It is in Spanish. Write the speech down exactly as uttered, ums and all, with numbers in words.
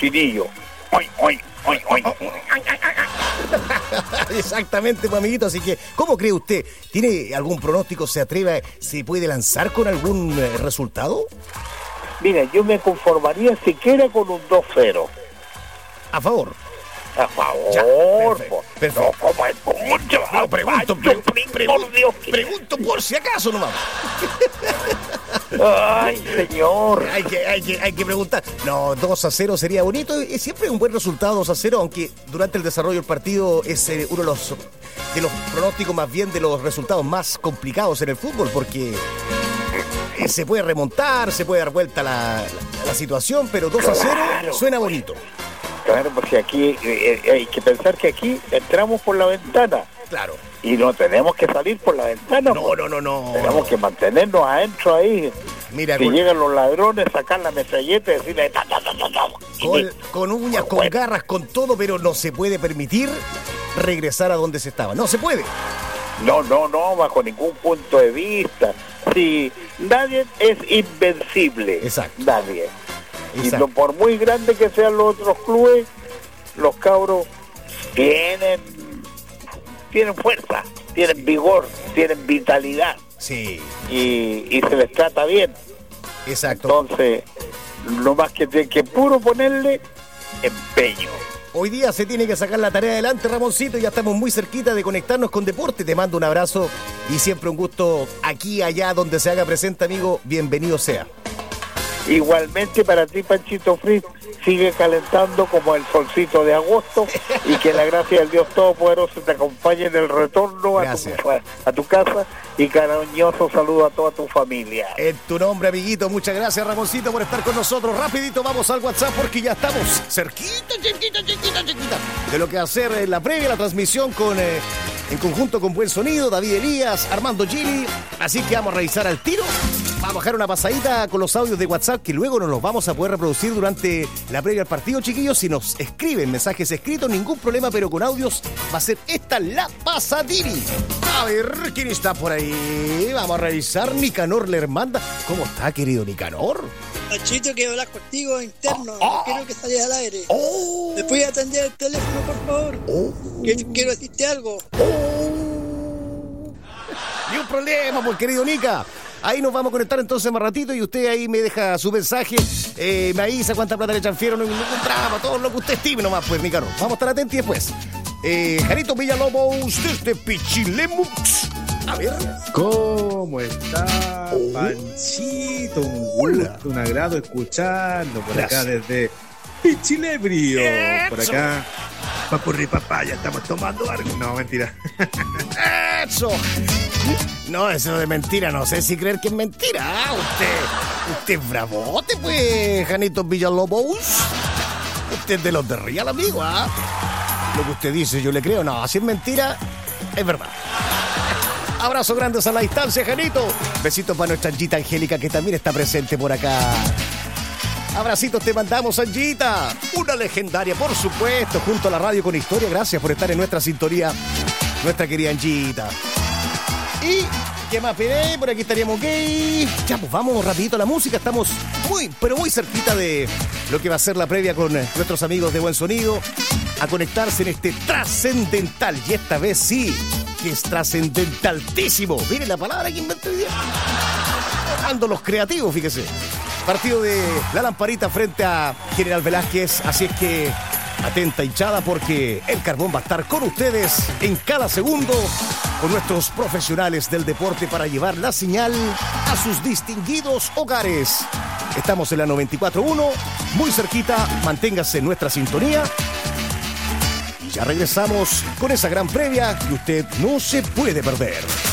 cochinillo. ¡Oy, oy, oy, oy! Exactamente, pues, amiguito. Así que, ¿cómo cree usted? ¿Tiene algún pronóstico? ¿Se atreve? ¿Se puede lanzar con algún eh, resultado? Mira, yo me conformaría siquiera con un dos cero. A favor. A favor, Ya, perfecto, po. perfecto. No, como es mucho. No, pregunto, pre- pre- por Dios. pregunto por si acaso nomás. Ay, señor. Hay que, hay que, hay que preguntar. No, dos a cero sería bonito. Es siempre un buen resultado, dos a cero, aunque durante el desarrollo del partido es eh, uno de los, de los pronósticos, más bien de los resultados más complicados en el fútbol, porque eh, se puede remontar, se puede dar vuelta la, la, la situación, pero dos a cero Claro. suena bonito. Claro, porque aquí eh, eh, hay que pensar que aquí entramos por la ventana Claro. y no tenemos que salir por la ventana. No, no, no, no. Tenemos que mantenernos adentro ahí. Mira, Si con, llegan los ladrones, sacar la metralleta y decirle... Ta, ta, ta, ta, ta, y con, listo. con uñas, con Bueno. garras, con todo, pero no se puede permitir regresar a donde se estaba. No se puede. No, no, no, bajo ningún punto de vista. Si nadie es invencible. Exacto. Nadie. Y Exacto. no, por muy grande que sean los otros clubes, los cabros tienen, tienen fuerza, tienen vigor, tienen vitalidad Sí, y, y se les trata bien. exacto. Entonces, lo más que tienen que puro ponerle empeño. Hoy día se tiene que sacar la tarea adelante, Ramoncito. Ya estamos muy cerquita de conectarnos con deporte. Te mando un abrazo y siempre un gusto aquí, allá, donde se haga presente, amigo. Bienvenido sea. Igualmente para ti, Panchito Fritz, sigue calentando como el solcito de agosto y que la gracia del Dios Todopoderoso te acompañe en el retorno a tu, a tu casa y cariñoso saludo a toda tu familia. En tu nombre, amiguito, muchas gracias, Ramoncito, por estar con nosotros. Rapidito vamos al WhatsApp porque ya estamos cerquita, cerquita, cerquita, cerquita de lo que va a ser eh, la previa, la transmisión con eh, en conjunto con Buen Sonido, David Elías, Armando Gili. Así que vamos a revisar al tiro. Vamos a bajar una pasadita con los audios de WhatsApp que luego nos los vamos a poder reproducir durante la previa al partido, chiquillos. Si nos escriben mensajes escritos, ningún problema, pero con audios va a ser esta la pasadiri. A ver, ¿quién está por ahí? Vamos a revisar. Nicanor Lermanda. ¿Cómo está, querido Nicanor? Panchito, quiero hablar contigo interno. Oh, oh. No quiero que salgas al aire. ¡Oh! ¿Me puedes atender el teléfono, por favor? ¡Oh! Que- Quiero decirte algo. Ni un problema, pues, querido Nica. Ahí nos vamos a conectar entonces más ratito y usted ahí me deja su mensaje, eh, me avisa cuánta plata le echan fiero, no hay ningún drama, todo lo que usted estime nomás, pues, Nicanor. Vamos a estar atentos y después. Eh, Jarito Villalobos desde Pichilemux. A ver. ¿Cómo está, Panchito? Un gusto, un agrado escucharlo por Gracias. acá desde Pichilebrio. Por Eso. acá, papurri papá, ya estamos tomando algo. No, mentira. ¡Eso! No, eso de mentira, no sé si creer que es mentira. Ah, usted, usted es bravote, pues, Janito Villalobos. Usted es de los de Real, amigo, ¿ah? Lo que usted dice, yo le creo. No, si es mentira, es verdad. Abrazo grandes a la distancia, Janito. Besitos para nuestra Anjita Angélica, que también está presente por acá. Abracitos te mandamos, Anjita. Una legendaria, por supuesto, junto a la radio con historia. Gracias por estar en nuestra sintonía, nuestra querida Anjita. Y, ¿qué más pedí? Por aquí estaríamos gay. Ya, pues vamos rapidito a la música. Estamos muy, pero muy cerquita de lo que va a ser la previa con eh, nuestros amigos de Buen Sonido. A conectarse en este trascendental. Y esta vez sí, que es trascendentaltísimo. Miren la palabra que inventé hoy día. Ando los creativos, fíjese. Partido de La Lamparita frente a General Velázquez. Así es que atenta, hinchada, porque el carbón va a estar con ustedes en cada segundo, con nuestros profesionales del deporte para llevar la señal a sus distinguidos hogares. Estamos en la noventa y cuatro punto uno, muy cerquita, manténgase en nuestra sintonía. Y ya regresamos con esa gran previa que usted no se puede perder.